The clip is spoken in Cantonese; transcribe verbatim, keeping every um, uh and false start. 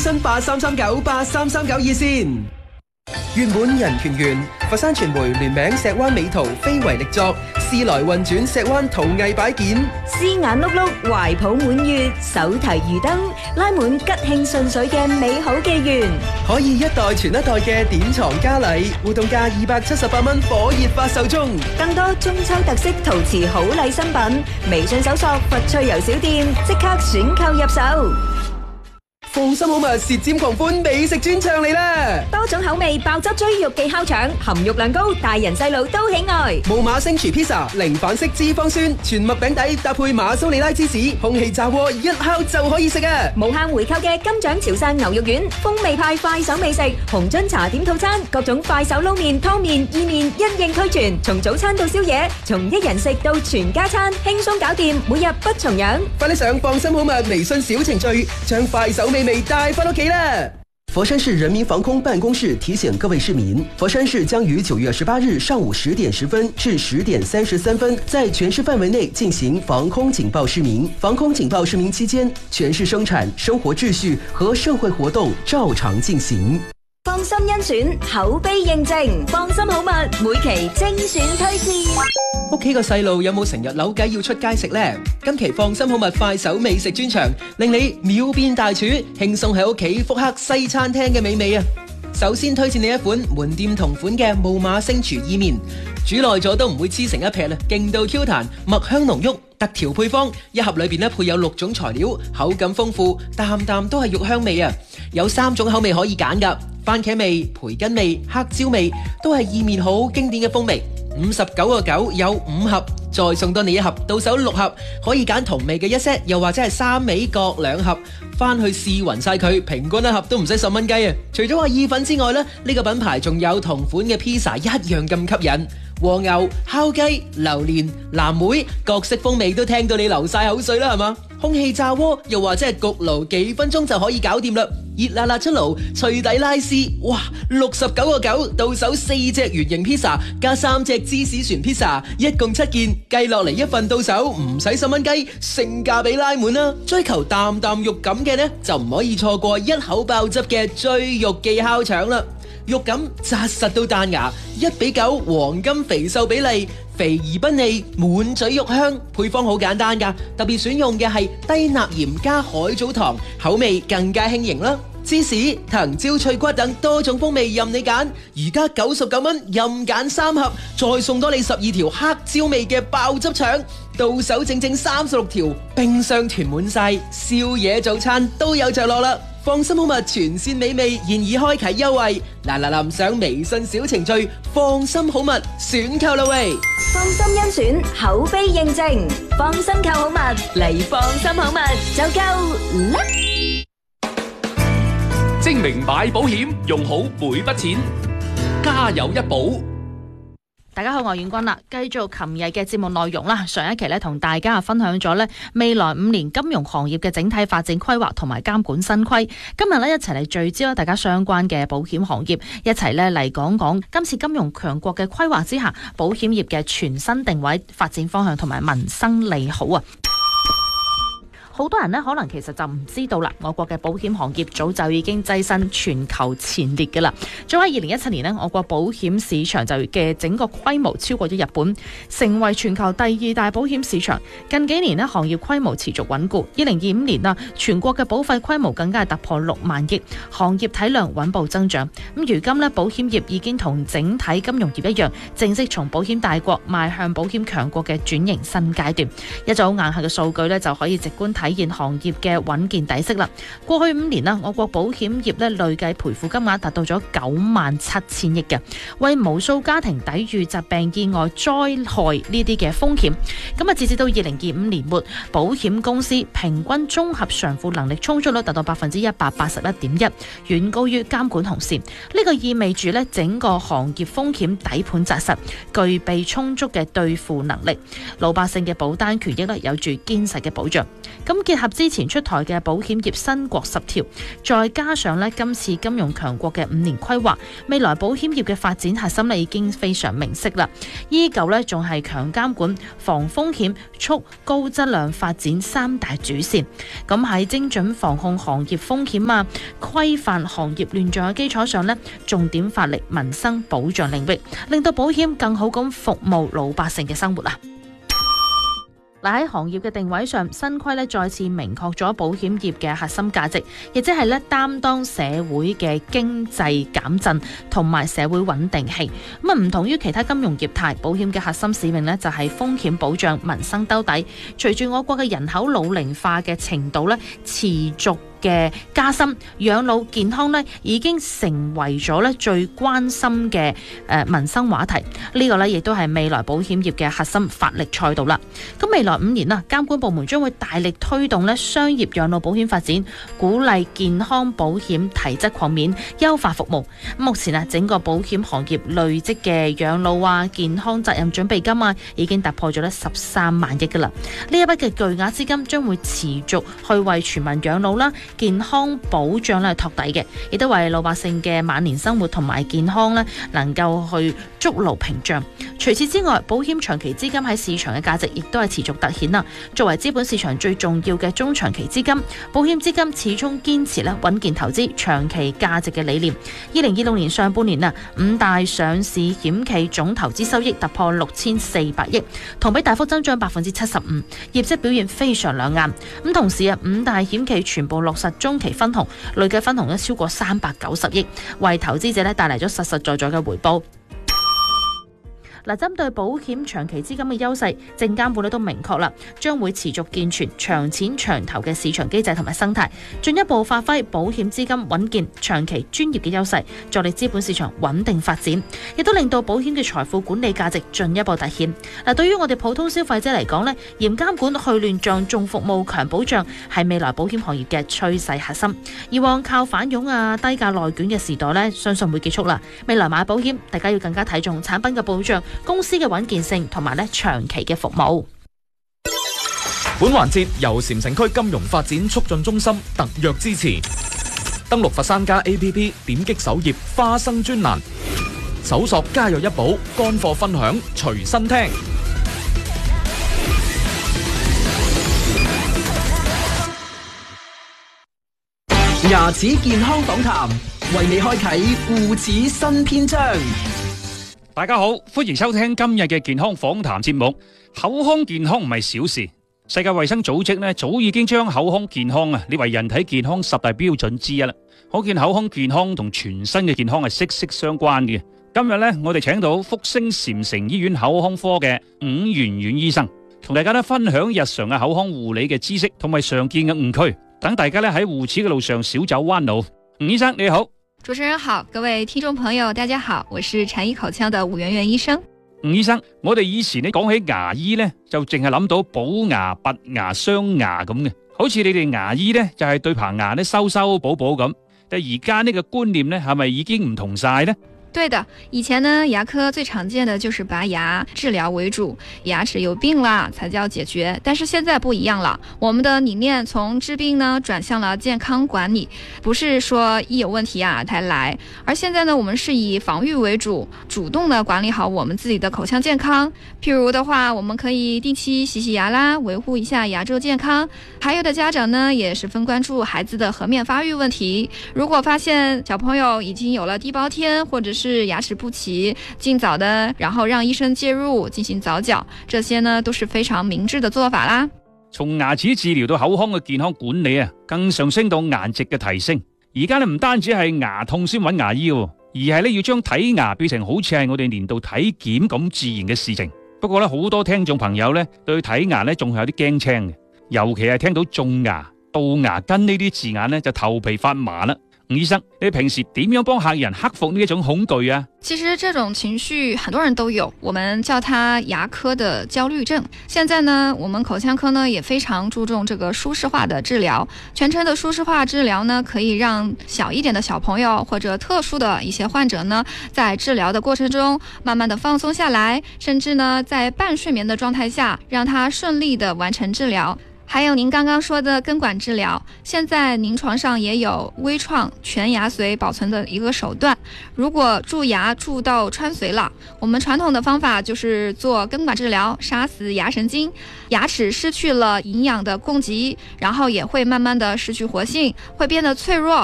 新八三三九八三三九熱線。月滿人團圓，佛山傳媒聯名石灣美圖非遺力作，時來運轉石灣陶藝擺件， 絲眼碌碌，懷抱滿月，手提魚燈，拉滿吉慶順水嘅美好紀元。 可以一代傳一代嘅典藏嘉禮，活動價二百七十八蚊，火熱發售中。 更多中秋特色陶瓷好禮新品，微信搜索佛趣遊小店，即刻選購入手。 放心好物，舌尖狂歡美食專場嚟啦！ 多種口味爆汁追肉記烤腸，含肉量高，大人細路都喜愛。 無馬星廚 pizza，零反式脂肪酸，全麥餅底搭配馬蘇里拉芝士，空氣炸鍋一烤就可以食啊！ 無限回購嘅金獎潮汕牛肉丸，風味派快手美食，紅樽茶點套餐，各種快手撈麵、湯麵、意麵一應俱全，從早餐到宵夜，從一人食到全家餐，輕鬆搞掂，每日不重樣。 快啲上放心好物微信小程序，將快手美味帶返屋企啦！佛山市人民防空办公室提醒各位市民，佛山市将于九月十八日上午十点十分至十点三十三分，在全市范围内进行防空警报市民。防空警報市民期間，全市生產、生活秩序和社會活動照常進行。 放心甄選，口碑認證，放心好物每期精選推薦。 屋企個細路有冇成日扭計要出街食呢？今期放心好物快手美食專場，令你秒變大廚，輕鬆喺屋企復刻西餐廳嘅美味啊！首先推薦你一款門店同款嘅霧馬星廚意麵，煮耐咗都唔會黐成一劈啦，勁到 Q 彈，麥香濃郁，特調配方，一盒裏邊咧配有六種材料，口感豐富，啖啖都係肉香味啊！有三種口味可以揀噶，番茄味、培根味、黑椒味，都係意麵好經典嘅風味。五十九個九有五盒，再送多你一盒，到手六盒，可以揀同味嘅一 set，又或者係三味各兩盒，翻去試勻晒佢，平均一盒都唔使十蚊雞啊！除咗話意粉之外呢，呢個品牌仲有同款嘅披薩一樣咁吸引。和牛、烤雞、榴蓮、藍莓，各式風味都聽到你流晒口水啦，係嘛？空氣炸鍋又或者係焗爐，幾分鐘就可以搞掂啦！熱辣辣出爐，脆底拉絲，哇！六十九個九到手四隻圓形披薩，加三隻芝士船披薩，一共七件，計落嚟一份到手唔使十蚊雞，性價比拉滿啦！追求啖啖肉感嘅呢，就唔可以錯過一口爆汁嘅追肉記烤腸啦！肉感紮實到彈牙，一比九黃金肥瘦比例，肥而不膩，滿嘴肉香。配方好簡單噶，特別選用嘅係低鈉鹽加海藻糖，口味更加輕盈啦。芝士、藤椒、脆骨等多種風味任你揀，而家九十九蚊任揀三盒，再送多你十二條黑椒味嘅爆汁腸，到手整整三十六條，冰箱囤滿晒，宵夜早餐都有着落啦！放心好物全線美味現已開啟優惠，嗱嗱臨上微信小程序放心好物選購啦喂！ 放心甄選，口碑認證，放心購好物嚟放心好物就夠啦！ 精明買保險，用好每筆錢，家有一保。 大家好，我係婉君啦，繼續琴日嘅節目內容啦。上一期咧同大家分享咗咧未來五年金融行業嘅整體發展規劃同埋監管新規。今日咧一齊嚟聚焦大家相關嘅保險行業，一齊咧嚟講講今次金融強國嘅規劃之下，保險業嘅全新定位、發展方向同埋民生利好啊！好多人呢，可能其實就唔知道啦，我國嘅保險行業早就已經躋身全球前列嘅啦。早喺二零一七年呢，我國保險市場就嘅整個規模超過咗日本，成為全球第二大保險市場。近幾年呢，行業規模持續穩固。二零二五年啊，全國嘅保費規模更加係突破六萬億，行業體量穩步增長。咁如今呢，保險業已經同整體金融業一樣，正式從保險大國邁向保險強國嘅轉型新階段。一組硬核嘅數據呢，就可以直觀體現行業嘅穩健底色啦。過去五年啦，我國保險業咧累計賠付金額達到咗九萬七千億嘅，為無數家庭抵禦疾病、意外、災害呢啲嘅風險。咁啊，截至到二零二五年末，保險公司平均綜合償付能力充足率達到百分之一百八十一點一，遠高於監管紅線。呢個意味住咧整個行業風險底盤紮實，具備充足嘅兌付能力，老百姓嘅保單權益咧有住堅實嘅保障。 咁結合之前出台嘅保險業新國十條，再加上呢今次金融強國嘅五年規劃，未來保險業嘅發展核心呢已經非常明晰啦。依舊呢仲係強監管、防風險、促高質量發展三大主線。咁喺精準防控行業風險啊、規範行業亂象嘅基礎上呢，重點發力民生保障領域，令到保險更好咁服務老百姓嘅生活啊！嗱，喺行業嘅定位上，新規咧再次明確咗保險業嘅核心價值，亦即係咧擔當社會嘅經濟減震同埋社會穩定器。咁啊，唔同於其他金融業態，保險嘅核心使命咧就係風險保障、民生兜底。隨住我國嘅人口老齡化嘅程度咧持續嘅加深，養老健康咧已經成為咗咧最關心嘅誒民生話題。呢個咧亦都係未來保險業嘅核心發力賽道啦。咁未來五年啦，監管部門將會大力推動咧商業養老保險發展，鼓勵健康保險提質擴面，優化服務。目前啊，整個保險行業累積嘅養老啊、健康責任準備金啊，已經突破咗咧十三萬億噶啦。呢一筆嘅巨額資金將會持續去為全民養老啦、健康保障咧托底嘅，亦都為老百姓嘅晚年生活同埋健康咧能夠去築牢屏障。除此之外，保險長期資金喺市場嘅價值亦都係持續凸顯啦。作為資本市場最重要嘅中長期資金，保險資金始終堅持咧穩健投資、長期價值嘅理念。二零二六年上半年啊，五大上市險企總投資收益突破六千四百億，同比大幅增長百分之七十五，業績表現非常亮眼。咁同時啊，五大險企全部落實中期分紅，累計分紅咧超過三百九十億，為投資者咧帶嚟咗實實在在嘅回報。嗱，針對保險長期資金嘅優勢，證監會都明確啦，將會持續健全長錢長投嘅市場機制同埋生態，進一步發揮保險資金穩健、長期專業嘅優勢，助力資本市場穩定發展，亦都令到保險嘅財富管理價值進一步凸顯。嗱，對於我哋普通消費者嚟講呢，嚴監管、去亂象、重服務、強保障係未來保險行業嘅趨勢核心。以往靠反佣啊、低價內卷嘅時代呢，相信會結束啦。未來買保險，大家要更加睇重產品嘅保障、公司嘅穩健性同埋咧長期嘅服務。 本環節由禪城區金融發展促進中心特約支持。登錄佛山家 A P P， 點擊首頁花生專欄，搜索家有一寶，乾貨分享隨身聽。 牙齒健康訪談，為你開啟護齒新篇章。 大家好，歡迎收聽今日嘅健康訪談節目。口腔健康唔係小事，世界衛生組織呢早已經將口腔健康啊列為人體健康十大標準之一啦。可見口腔健康同全身嘅健康係息息相關嘅。今日呢，我哋請到福星禪城醫院口腔科嘅伍媛媛醫生，同大家呢分享日常嘅口腔護理嘅知識同埋常見嘅誤區，等大家呢喺護齒嘅路上少走彎路。伍醫生你好。 主持人好，各位聽眾朋友大家好，我是禪醫口腔的伍媛媛醫生。 伍醫生，我哋以前呢講起牙醫呢，就淨係諗到補牙、拔牙、鑲牙咁嘅，好似你哋牙醫呢，就係對棚牙呢修修補補咁，但而家呢個觀念呢，係咪已經唔同晒呢？ 對的，以前呢牙科最常見的就是拔牙治療為主，牙齒有病啦才叫解決，但是現在不一樣了，我們的理念從治病呢轉向了健康管理，不是說一有問題啊才來，而現在呢我們是以防禦為主，主動的管理好我們自己的口腔健康。譬如的話，我們可以定期洗洗牙啦，維護一下牙周健康。還有的家長呢也十分關注孩子的頜面發育問題，如果發現小朋友已經有了地包天或者是是牙齒不齊，盡早的然後讓醫生介入進行早矯，這些呢都是非常明智的做法啦。 從牙齒治療到口腔嘅健康管理啊，更上升到顏值嘅提升。而家呢唔單止係牙痛先揾牙醫，而係呢要將睇牙變成好似係我哋年度體檢咁自然嘅事情。不過呢好多聽眾朋友呢對睇牙呢仲係有啲驚青嘅，尤其係聽到種牙、杜牙根呢啲字眼呢就頭皮發麻啦。伍醫生，你平時點樣幫客人克服呢一種恐懼啊？ 其實這種情緒很多人都有，我們叫它牙科的焦慮症。現在呢，我們口腔科呢也非常注重這個舒適化的治療。全程的舒適化治療呢，可以讓小一點的小朋友或者特殊的一些患者呢，在治療的過程中慢慢的放鬆下來，甚至呢在半睡眠的狀態下，讓他順利的完成治療。 还有您刚刚说的根管治疗，现在临床上也有微创全牙髓保存的一个手段。如果蛀牙蛀到穿髓了，我们传统的方法就是做根管治疗，杀死牙神经，牙齿失去了营养的供给，然后也会慢慢的失去活性，会变得脆弱。